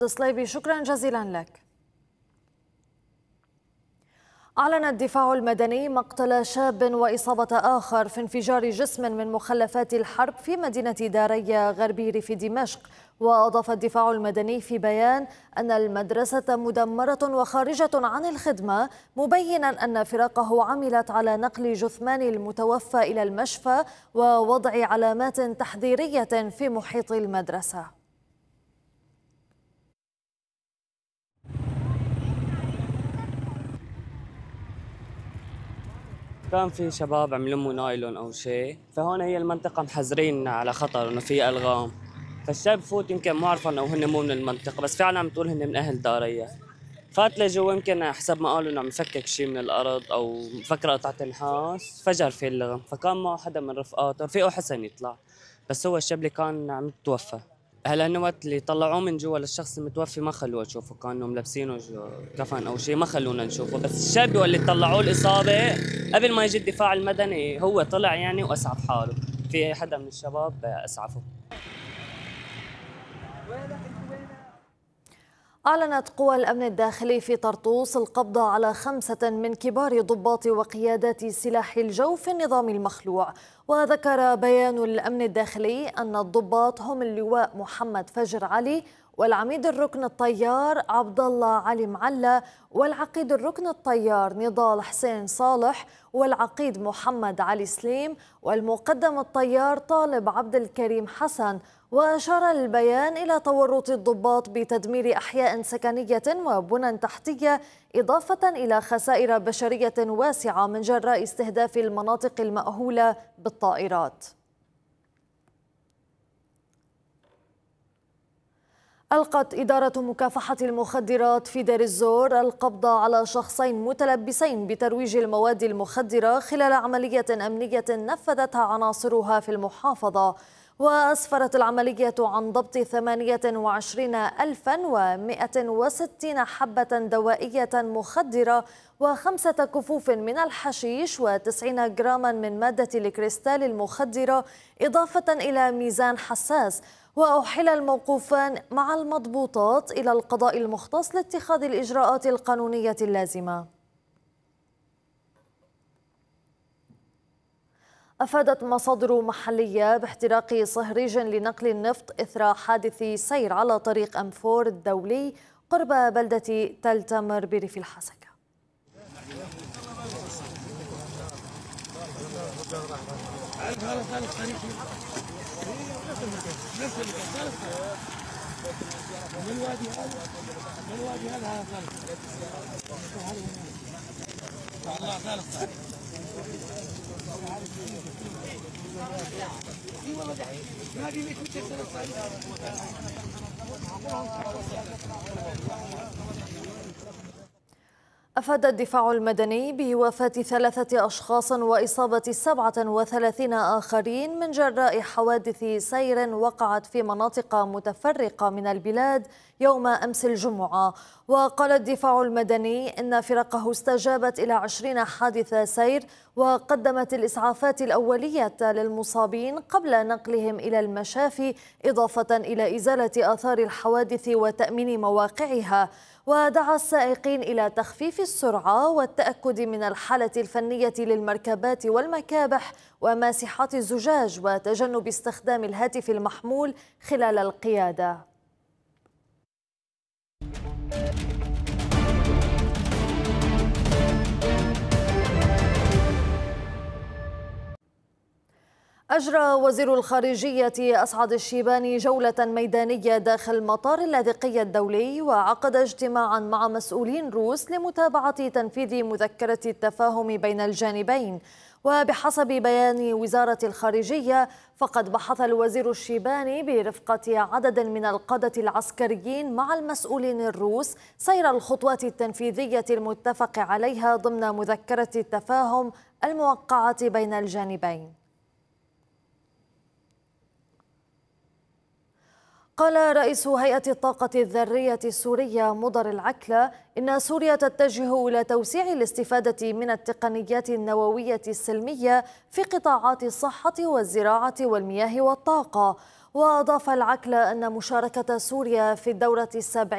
صليبي، شكرا جزيلا لك. أعلن الدفاع المدني مقتل شاب وإصابة آخر في انفجار جسم من مخلفات الحرب في مدينة داريا غربي ريف دمشق. وأضاف الدفاع المدني في بيان أن المدرسة مدمرة وخارجة عن الخدمة، مبينا أن فرقه عملت على نقل جثمان المتوفى إلى المشفى ووضع علامات تحذيرية في محيط المدرسة. كان في شباب عم يلموا نايلون او شيء، فهون هي المنطقة محذرين على خطر انه في الغام، فالشاب فوت يمكن ما عرفان او هن مو من المنطقة، بس فعلا عم تقول هن من اهل داريا. فات لجوا يمكن حسب ما قالوا انه عم يفكك شيء من الارض او مفكر قطعة نحاس، فجر في اللغم، فكان معه حدا من رفقاته رفيقه حسن يطلع، بس هو الشاب اللي كان عم يتوفى. هلا هن وقت اللي طلعوه من جوا للشخص المتوفي ما خلوه يشوفه، كانوا ملبسينه كفن او شيء، ما خلونا نشوفه، بس الشاب اللي طلعوه الاصابه قبل ما يجي الدفاع المدني هو طلع يعني واسعف حاله، في حدا من الشباب اسعفه. أعلنت قوى الأمن الداخلي في طرطوس القبض على 5 من كبار ضباط وقيادات سلاح الجو في النظام المخلوع. وذكر بيان الأمن الداخلي أن الضباط هم اللواء محمد فجر علي، والعميد الركن الطيار عبد الله علي معلة، والعقيد الركن الطيار نضال حسين صالح، والعقيد محمد علي سليم، والمقدم الطيار طالب عبد الكريم حسن. وأشار البيان إلى تورط الضباط بتدمير أحياء سكنية وبنى تحتية، إضافة إلى خسائر بشرية واسعة من جراء استهداف المناطق المأهولة بالطائرات. ألقت إدارة مكافحة المخدرات في دير الزور القبض على شخصين متلبسين بترويج المواد المخدرة خلال عملية أمنية نفذتها عناصرها في المحافظة. وأسفرت العملية عن ضبط 28,160 حبة دوائية مخدرة و5 كفوف من الحشيش و90 جراما من مادة الكريستال المخدرة، إضافة إلى ميزان حساس. وأحيل الموقوفان مع المضبوطات إلى القضاء المختص لاتخاذ الإجراءات القانونية اللازمة. أفادت مصادر محلية باحتراق صهريج لنقل النفط إثر حادث سير على طريق أمفور الدولي قرب بلدة تل تمر بريف الحسكة. أفاد الدفاع المدني بوفاة 3 أشخاص وإصابة 37 آخرين من جراء حوادث سير وقعت في مناطق متفرقة من البلاد يوم أمس الجمعة. وقال الدفاع المدني إن فرقه استجابت إلى 20 حادث سير وقدمت الإسعافات الأولية للمصابين قبل نقلهم إلى المشافي، إضافة إلى إزالة آثار الحوادث وتأمين مواقعها. ودعا السائقين إلى تخفيف السرعة والتأكد من الحالة الفنية للمركبات والمكابح وماسحات الزجاج وتجنب استخدام الهاتف المحمول خلال القيادة. أجرى وزير الخارجية أسعد الشيباني جولة ميدانية داخل مطار اللاذقية الدولي، وعقد اجتماعا مع مسؤولين روس لمتابعة تنفيذ مذكرة التفاهم بين الجانبين. وبحسب بيان وزارة الخارجية فقد بحث الوزير الشيباني برفقة عدد من القادة العسكريين مع المسؤولين الروس سير الخطوات التنفيذية المتفق عليها ضمن مذكرة التفاهم الموقعة بين الجانبين. قال رئيس هيئة الطاقة الذرية السورية مضر العكلة إن سوريا تتجه إلى توسيع الاستفادة من التقنيات النووية السلمية في قطاعات الصحة والزراعة والمياه والطاقة. وأضاف العكلة أن مشاركة سوريا في الدورة 70